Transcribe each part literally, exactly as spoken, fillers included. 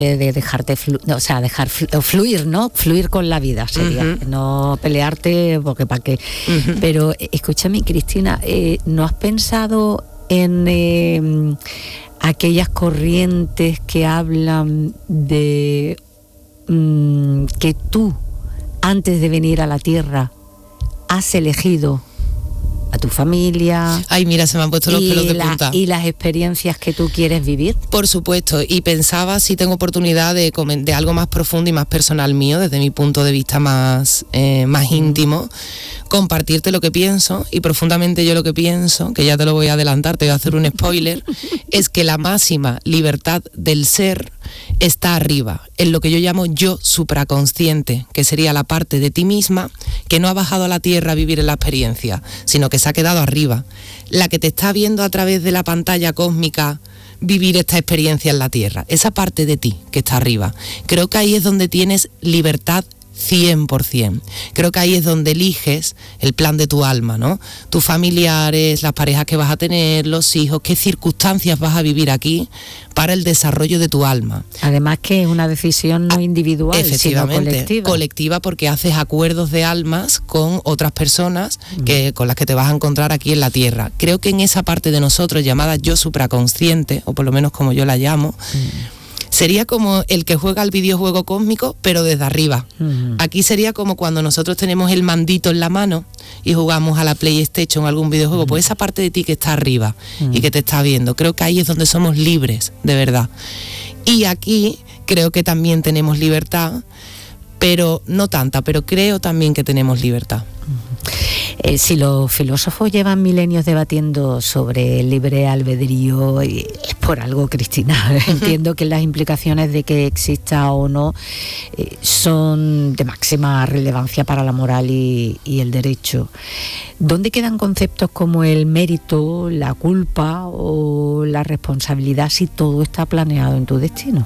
de dejarte flu- o sea, dejar flu- fluir, ¿no? Fluir con la vida sería, uh-huh. no pelearte porque para qué. Uh-huh. Pero escúchame, Cristina, eh, ¿no has pensado en eh, aquellas corrientes que hablan de mm, que tú, antes de venir a la Tierra, has elegido a tu familia? Ay, mira, se me han puesto los pelos de punta. Y las experiencias que tú quieres vivir. Por supuesto, y pensaba si tengo oportunidad de, de algo más profundo y más personal mío, desde mi punto de vista más, eh, más íntimo, compartirte lo que pienso, y profundamente yo lo que pienso, que ya te lo voy a adelantar, te voy a hacer un spoiler, es que la máxima libertad del ser está arriba, en lo que yo llamo yo supraconsciente, que sería la parte de ti misma que no ha bajado a la tierra a vivir en la experiencia, sino que se ha quedado arriba, la que te está viendo a través de la pantalla cósmica vivir esta experiencia en la tierra, esa parte de ti que está arriba. Creo que ahí es donde tienes libertad cien por ciento. Creo que ahí es donde eliges el plan de tu alma, ¿no? Tus familiares, las parejas que vas a tener, los hijos, qué circunstancias vas a vivir aquí para el desarrollo de tu alma. Además que es una decisión no individual, efectivamente, sino colectiva. Colectiva, porque haces acuerdos de almas con otras personas que, con las que te vas a encontrar aquí en la Tierra. Creo que en esa parte de nosotros llamada yo supraconsciente, o por lo menos como yo la llamo, mm. sería como el que juega al videojuego cósmico, pero desde arriba. Uh-huh. Aquí sería como cuando nosotros tenemos el mandito en la mano y jugamos a la PlayStation o algún videojuego. Uh-huh. Pues esa parte de ti que está arriba uh-huh. y que te está viendo. Creo que ahí es donde somos libres, de verdad. Y aquí creo que también tenemos libertad, pero no tanta, pero creo también que tenemos libertad. Eh, si los filósofos llevan milenios debatiendo sobre el libre albedrío, es por algo, Cristina. Entiendo que las implicaciones de que exista o no eh, son de máxima relevancia para la moral y, y el derecho. ¿Dónde quedan conceptos como el mérito, la culpa o la responsabilidad si todo está planeado en tu destino?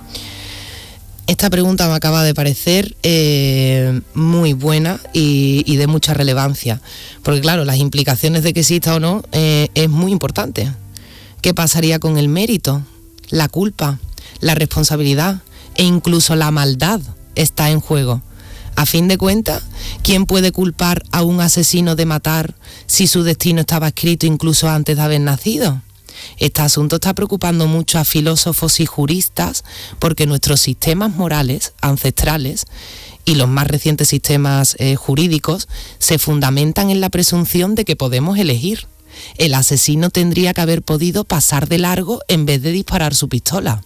Esta pregunta me acaba de parecer eh, muy buena y, y de mucha relevancia, porque claro, las implicaciones de que exista o no eh, es muy importante. ¿Qué pasaría con el mérito, la culpa, la responsabilidad e incluso la maldad está en juego? A fin de cuentas, ¿quién puede culpar a un asesino de matar si su destino estaba escrito incluso antes de haber nacido? Este asunto está preocupando mucho a filósofos y juristas porque nuestros sistemas morales ancestrales y los más recientes sistemas eh, jurídicos se fundamentan en la presunción de que podemos elegir. El asesino tendría que haber podido pasar de largo en vez de disparar su pistola.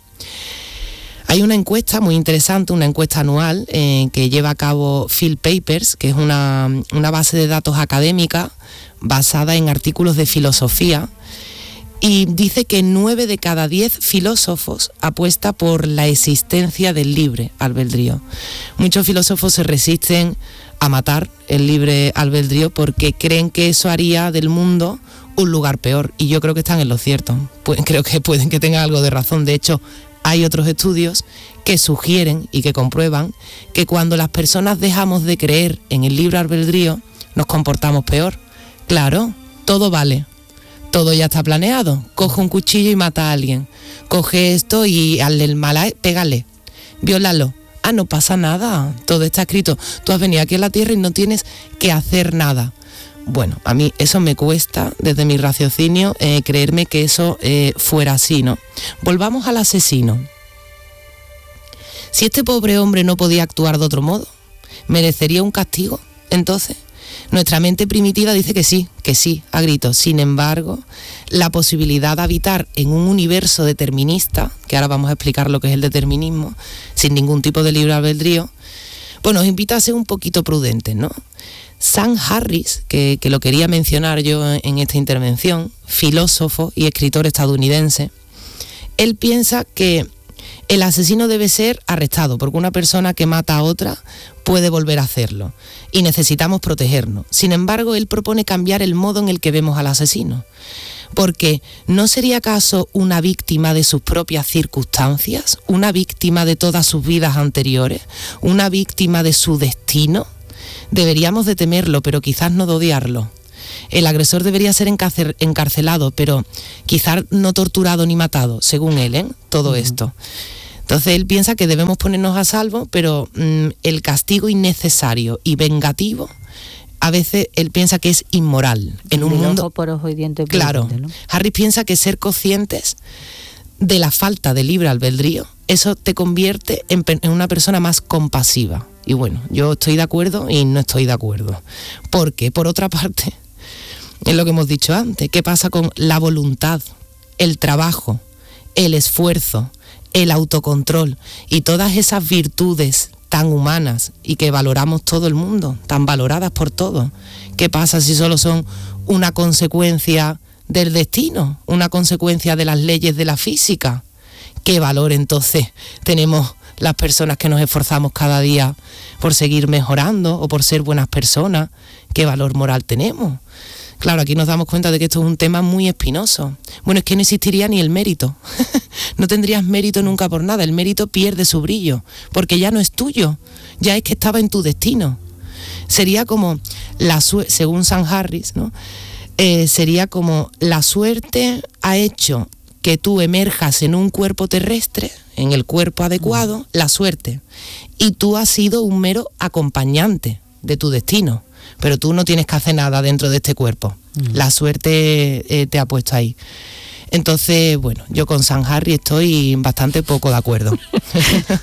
Hay una encuesta muy interesante, una encuesta anual eh, que lleva a cabo Phil Papers, que es una, una base de datos académica basada en artículos de filosofía. Y dice que nueve de cada diez filósofos apuesta por la existencia del libre albedrío. Muchos filósofos se resisten a matar el libre albedrío porque creen que eso haría del mundo un lugar peor. Y yo creo que están en lo cierto. Pues creo que pueden que tengan algo de razón. De hecho, hay otros estudios que sugieren y que comprueban que cuando las personas dejamos de creer en el libre albedrío, nos comportamos peor. Claro, todo vale. Todo ya está planeado. Coge un cuchillo y mata a alguien. Coge esto y hazle el mal, a, pégale, viólalo. Ah, no pasa nada. Todo está escrito. Tú has venido aquí a la Tierra y no tienes que hacer nada. Bueno, a mí eso me cuesta, desde mi raciocinio, eh, creerme que eso eh, fuera así, ¿no? Volvamos al asesino. Si este pobre hombre no podía actuar de otro modo, ¿merecería un castigo, entonces? Nuestra mente primitiva dice que sí, que sí, a gritos. Sin embargo, la posibilidad de habitar en un universo determinista, que ahora vamos a explicar lo que es el determinismo, sin ningún tipo de libre albedrío, pues nos invita a ser un poquito prudentes, ¿no? Sam Harris, que, que lo quería mencionar yo en esta intervención, filósofo y escritor estadounidense, él piensa que el asesino debe ser arrestado porque una persona que mata a otra puede volver a hacerlo y necesitamos protegernos. Sin embargo, él propone cambiar el modo en el que vemos al asesino, porque ¿no sería acaso una víctima de sus propias circunstancias? ¿Una víctima de todas sus vidas anteriores? ¿Una víctima de su destino? Deberíamos de temerlo, pero quizás no de odiarlo. El agresor debería ser encarcelado, pero quizás no torturado ni matado, según él, ¿eh? Todo uh-huh. esto. Entonces él piensa que debemos ponernos a salvo, pero mmm, el castigo innecesario y vengativo, a veces él piensa que es inmoral. En un mundo, ojo por ojo y diente por claro, diente, ¿no? Harris piensa que ser conscientes de la falta de libre albedrío, eso te convierte en, en una persona más compasiva. Y bueno, yo estoy de acuerdo y no estoy de acuerdo. Porque, por otra parte, es lo que hemos dicho antes, ¿qué pasa con la voluntad, el trabajo, el esfuerzo, el autocontrol y todas esas virtudes tan humanas y que valoramos todo el mundo, tan valoradas por todos? ¿Qué pasa si solo son una consecuencia del destino, una consecuencia de las leyes de la física? ¿Qué valor entonces tenemos las personas que nos esforzamos cada día por seguir mejorando o por ser buenas personas? ¿Qué valor moral tenemos? Claro, aquí nos damos cuenta de que esto es un tema muy espinoso. Bueno, es que no existiría ni el mérito. No tendrías mérito nunca por nada. El mérito pierde su brillo, porque ya no es tuyo, ya es que estaba en tu destino. Sería como, la su- según Sam Harris, ¿no? Eh, sería como la suerte ha hecho que tú emerjas en un cuerpo terrestre, en el cuerpo adecuado, la suerte. Y tú has sido un mero acompañante de tu destino. Pero tú no tienes que hacer nada dentro de este cuerpo. Mm. La suerte eh, te ha puesto ahí. Entonces, bueno, yo con Sam Harris estoy bastante poco de acuerdo.